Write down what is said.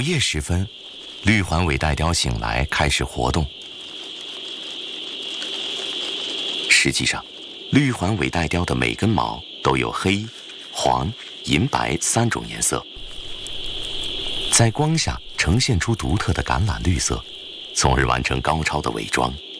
午夜时分，绿环尾带雕醒来，开始活动。实际上，绿环尾带雕的每根毛都有黑、黄、银白3种颜色，在光下呈现出独特的橄榄绿色，从而完成高超的伪装。